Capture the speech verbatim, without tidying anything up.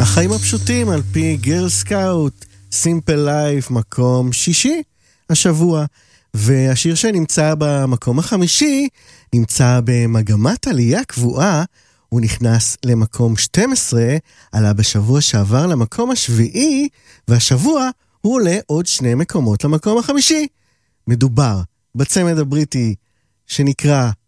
החיים הפשוטים על פי גרל סקאוט, סימפל לייף, מקום שישי השבוע. והשיר שנמצא במקום החמישי נמצא במגמת עלייה קבועה, הוא נכנס למקום שתים עשרה, עלה בשבוע שעבר למקום השביעי, והשבוע הוא עולה עוד שני מקומות למקום החמישי. מדובר בצמד הבריטי שנקרא